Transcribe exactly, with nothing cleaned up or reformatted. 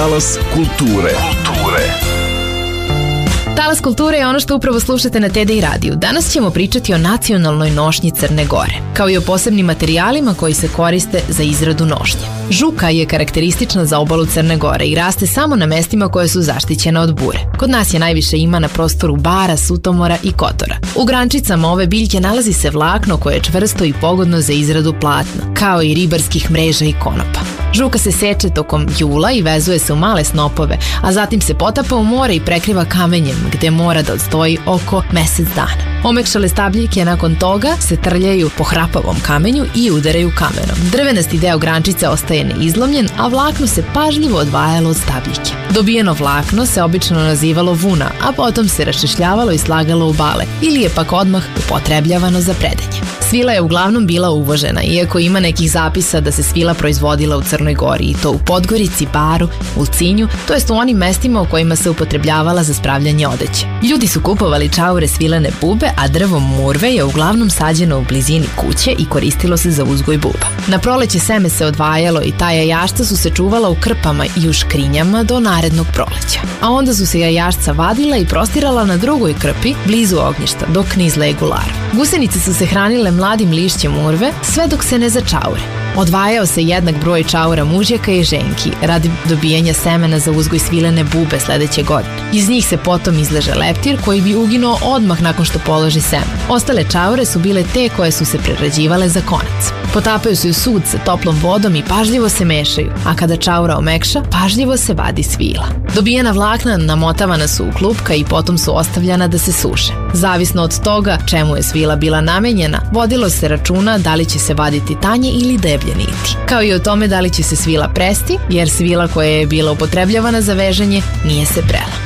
Talas kulture. Kulture. Talas kulture je ono što upravo slušate na T D I radiju. Danas ćemo pričati o nacionalnoj nošnji Crne Gore, kao i o posebnim materijalima koji se koriste za izradu nošnje. Žuka je karakteristična za obalu Crne Gore i raste samo na mestima koje su zaštićena od bure. Kod nas je najviše ima na prostoru Bara, Sutomora i Kotora. U grančicama ove biljke nalazi se vlakno koje je čvrsto i pogodno za izradu platna, kao i ribarskih mreža i konopa. Žuka se seče tokom jula i vezuje se u male snopove, a zatim se potapa u more i prekriva kamenjem, gde mora da odstoji oko mesec dana. Omekšale stabljike nakon toga se trljaju po hrapavom kamenju i udaraju kamenom. Drvenasti deo grančice ostaje neizlomljen, a vlakno se pažljivo odvajalo od stabljike. Dobijeno vlakno se obično nazivalo vuna, a potom se raščešljavalo i slagalo u bale, ili je pak odmah upotrebljavano za predenje. Svila je uglavnom bila uvožena, iako ima nekih zapisa da se svila proizvodila u Crnoj Gori, i to u Podgorici, Baru, Ulcinju, to jest u onim mestima u kojima se upotrebljavala za spravljanje odeće. Ljudi su kupovali čaure svilene bube, a drvo murve je uglavnom sađeno u blizini kuće i koristilo se za uzgoj buba. Na proleće seme se odvajalo i ta jajašca su se čuvala u krpama i u škrinjama do narednog proleća. A onda su se jajašca vadila i prostirala na drugoj krpi, blizu ognjišta, dok ne izlegu larve. Gusenice su se hranile mladim lišćem murve sve dok se ne začaure. Odvajao se jednak broj čaura mužjaka i ženki radi dobijanja semena za uzgoj svilene bube sledeće godine. Iz njih se potom izleže leptir koji bi uginuo odmah nakon što položi seme. Ostale čaure su bile te koje su se prerađivale za konac. Potapaju se u sud sa toplom vodom i pažljivo se mešaju, a kada čaura omekša, pažljivo se vadi svila. Dobijena vlakna namotavana su u klupka i potom su ostavljana da se suše. Zavisno od toga čemu je svila bila namenjena, vodilo se računa da li će se vaditi tanje ili deblje niti. Kao i o tome da li će se svila presti, jer svila koja je bila upotrebljavana za vežanje nije se prela.